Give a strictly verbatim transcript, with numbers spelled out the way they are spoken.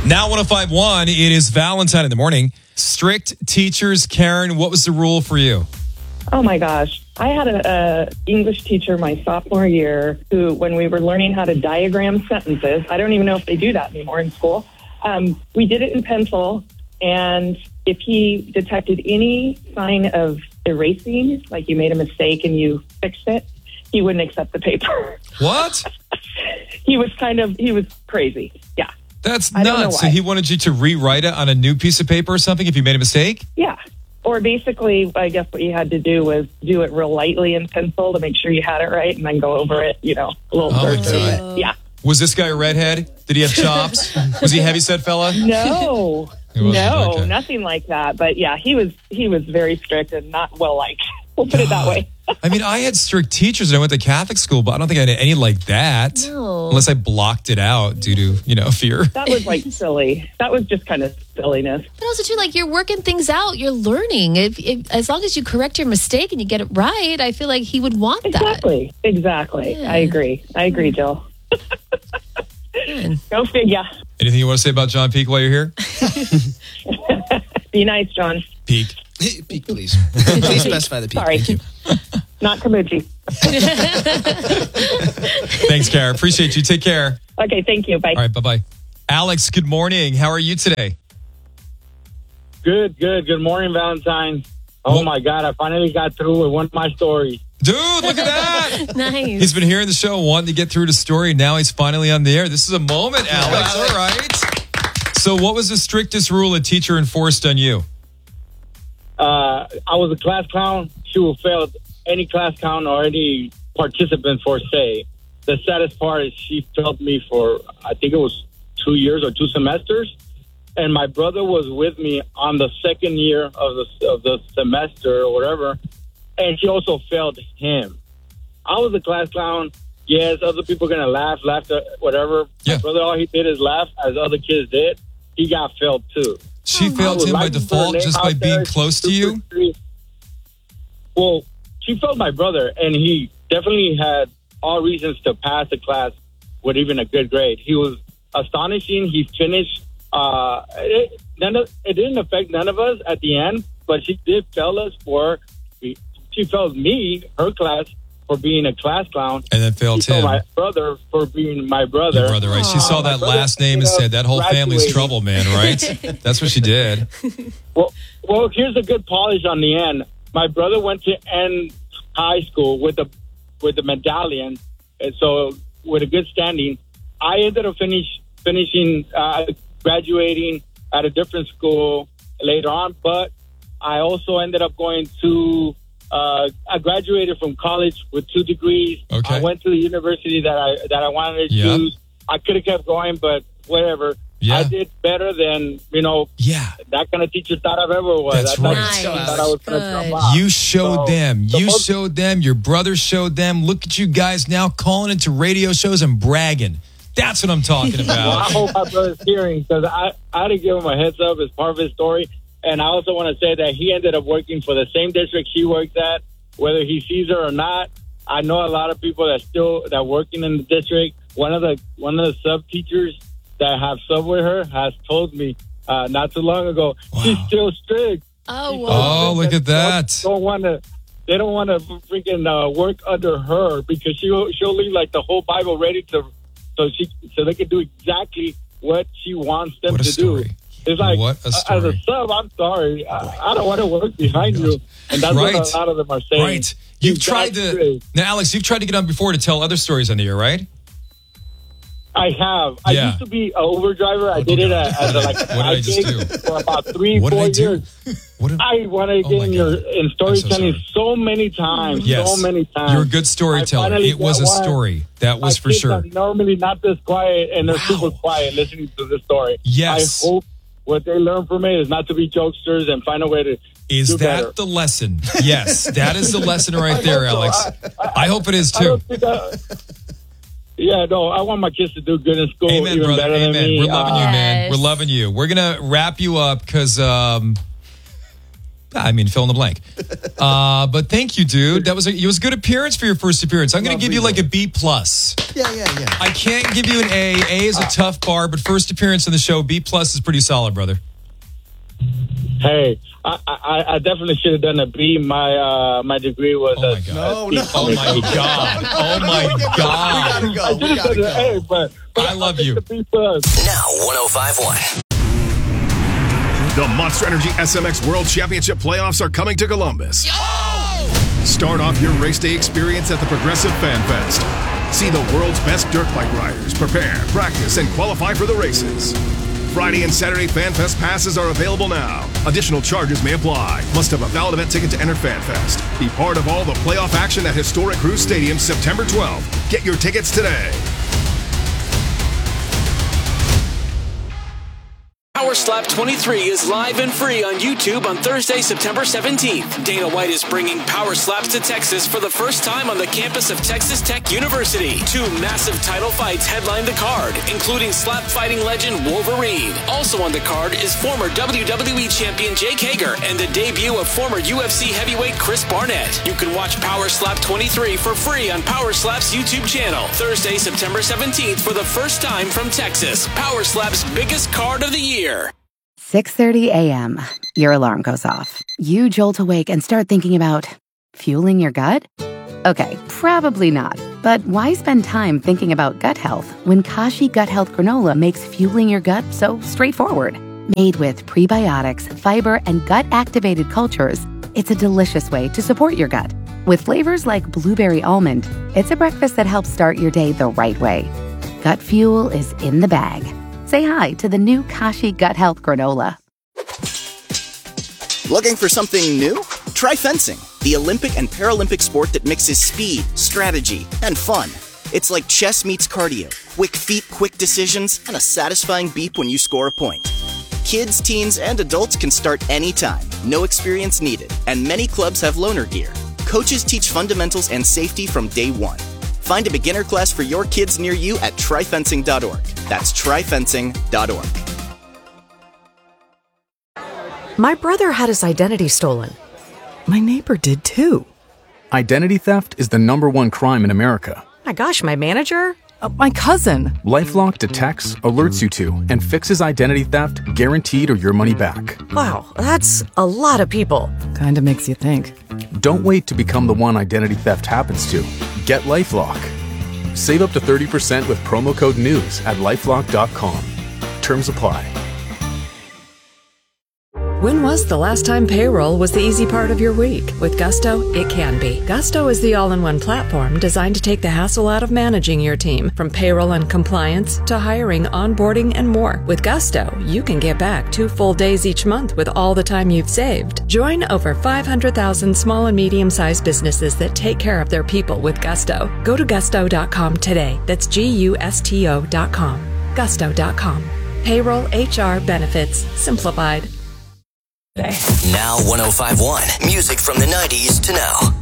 Now one oh five point one, it is Valentine in the morning. Strict teachers. Karen, what was the rule for you? Oh my gosh. I had a, a English teacher my sophomore year who, when we were learning how to diagram sentences, I don't even know if they do that anymore in school. Um, we did it in pencil, and if he detected any sign of erasing, like you made a mistake and you fixed it, he wouldn't accept the paper. What? He was kind of, he was crazy. Yeah. That's I don't know nuts. So why. he wanted you to rewrite it on a new piece of paper or something if you made a mistake? Yeah. Or basically, I guess what you had to do was do it real lightly in pencil to make sure you had it right, and then go over it, you know, a little Oh, my further. God. But yeah. Was this guy a redhead? Did he have chops? Was he a heavyset fella? No, He wasn't, no, okay. nothing like that. But yeah, he was he was very strict and not well liked. We'll put it that way. I mean, I had strict teachers and I went to Catholic school, but I don't think I had any like that. No. Unless I blocked it out due to, you know, fear. That was like silly. That was just kind of silliness. But also, too, like, you're working things out. You're learning. If, if As long as you correct your mistake and you get it right, I feel like he would want that. Exactly. Exactly. Yeah. I agree. I agree, Jill. Good. Go figure. Anything you want to say about John Peak while you're here? Be nice, John. Peak. Peak, please. Please specify the peak. Sorry. Thank you. Not Kamuchi. Thanks, Kara. Appreciate you. Take care. Okay, thank you. Bye. All right, bye-bye. Alex, good morning. How are you today? Good, good. Good morning, Valentine. Oh, Well- my God. I finally got through with one of my stories. Dude, look at that. Nice. He's been hearing the show, wanting to get through the story. Now he's finally on the air. This is a moment, Alex. All right. So what was the strictest rule a teacher enforced on you? Uh, I was a class clown. She would fail any class clown or any participant for say. The saddest part is she failed me for, I think it was two years or two semesters. And my brother was with me on the second year of the, of the semester or whatever. And she also failed him. I was a class clown. Yes, other people are going to laugh, laugh, at whatever. Yeah. My brother, all he did is laugh as other kids did. He got failed too. She I failed would him by like to put her default name just out by being there. close to you? Well, she failed my brother, and he definitely had all reasons to pass the class with even a good grade. He was astonishing. He finished. Uh, it, none of, it didn't affect none of us at the end, but she did fail us for. She failed me, her class, for being a class clown. And then failed She failed him. my brother for being my brother. Your brother, right? She saw that brother last name and ended up said, that whole family's graduating. trouble, man, right? That's what she did. Well, well, here's a good polish on the end. My brother went to end high school with a with a medallion, and so with a good standing. I ended up finish finishing uh, graduating at a different school later on, but I also ended up going to. Uh, I graduated from college with two degrees. Okay. I went to the university that I that I wanted to Yeah. choose. I could have kept going, but whatever. Yeah. I did better than you know Yeah. that kind of teacher thought I've ever was. That's I thought, right. I thought I was going to Good. drop out. You showed So, them. the You most- showed them. Your brother showed them. Look at you guys now calling into radio shows and bragging. That's what I'm talking Well, I about. hope my brother's hearing because I, I had to give him a heads up as part of his story. And I also want to say that he ended up working for the same district she works at, whether he sees her or not. I know a lot of people that still that working in the district. One of the one of the sub teachers that have sub with her has told me uh, not too long ago Wow. she's still strict. Oh, She wow. Oh, look at that. Don't want to. They don't want to freaking uh, work under her because she she'll leave like the whole Bible ready to, so she so they can do exactly what she wants them What a to story. do. It's like What a uh, as a story. sub, I'm sorry, I, I don't want to work behind you, and that's Right. what a lot of them are saying. Right. You've She's tried that to. strict. Now, Alex, you've tried to get on before to tell other stories on the air, right? I have. I Yeah. used to be an Uber driver. I did it as, as a, like a What did I just side gig do? for about three, What did four I do? years. What did, I wanted to Oh get my in your God. in I'm so storytelling sorry. so many times, yes. so many times. You're a good storyteller. I finally It was a got one. story. That was My for kids sure. are normally not this quiet, and they're Wow. super quiet listening to this story. Yes. I hope what they learn from it is not to be jokesters and find a way to Is do that better. the lesson? Yes, that is the lesson right there, I hope Alex. so. I hope it is I too. don't think I, yeah, no, I want my kids to do good in school, Amen, even brother. better than Amen. me. We're loving Uh, you, man. Yes. We're loving you. We're gonna wrap you up because um, I mean, fill in the blank. Uh, but thank you, dude. That was a, it was a good appearance for your first appearance. I'm going to give you like a B plus. Yeah, yeah, yeah. I can't give you an A. A is a uh, tough bar, but first appearance on the show, B plus is pretty solid, brother. Hey, I, I, I definitely should have done a B. My uh, my degree was oh a, my God. No, no. Oh my God. Oh my God. We gotta go. We gotta go. A, but, but I love you. Now one oh five point one. The Monster Energy S M X World Championship playoffs are coming to Columbus. Yo! Start off your race day experience at the Progressive Fan Fest. See the world's best dirt bike riders prepare, practice, and qualify for the races. Friday and Saturday Fan Fest passes are available now. Additional charges may apply. Must have a valid event ticket to enter Fan Fest. Be part of all the playoff action at Historic Cruise Stadium September twelfth. Get your tickets today. Power Slap twenty-three is live and free on YouTube on Thursday, September seventeenth. Dana White is bringing Power Slaps to Texas for the first time on the campus of Texas Tech University. Two massive title fights headline the card, including slap fighting legend Wolverine. Also on the card is former W W E champion Jake Hager and the debut of former U F C heavyweight Chris Barnett. You can watch Power Slap twenty-three for free on Power Slap's YouTube channel. Thursday, September seventeenth for the first time from Texas. Power Slap's biggest card of the year. six thirty a.m. Your alarm goes off. You jolt awake and start thinking about fueling your gut? Okay, probably not. But why spend time thinking about gut health when Kashi Gut Health Granola makes fueling your gut so straightforward? Made with prebiotics, fiber, and gut-activated cultures, it's a delicious way to support your gut. With flavors like blueberry almond, it's a breakfast that helps start your day the right way. Gut fuel is in the bag. Say hi to the new Kashi Gut Health Granola. Looking for something new? Try fencing, the Olympic and Paralympic sport that mixes speed, strategy, and fun. It's like chess meets cardio, quick feet, quick decisions, and a satisfying beep when you score a point. Kids, teens, and adults can start anytime, no experience needed, and many clubs have loaner gear. Coaches teach fundamentals and safety from day one. Find a beginner class for your kids near you at try fencing dot org. That's try fencing dot org. My brother had his identity stolen. My neighbor did too. Identity theft is the number one crime in America. My gosh, my manager? Uh, my cousin. LifeLock detects, alerts you to, and fixes identity theft guaranteed or your money back. Wow, that's a lot of people. Kinda makes you think. Don't wait to become the one identity theft happens to. Get LifeLock. Save up to thirty percent with promo code NEWS at lifelock dot com. Terms apply. When was the last time payroll was the easy part of your week? With Gusto, it can be. Gusto is the all-in-one platform designed to take the hassle out of managing your team, from payroll and compliance to hiring, onboarding, and more. With Gusto, you can get back two full days each month with all the time you've saved. Join over five hundred thousand small and medium-sized businesses that take care of their people with Gusto. Go to gusto dot com today. That's G U S T O dot com. gusto dot com. Payroll, H R, benefits, simplified. Now one oh five point one. Music from the nineties to now.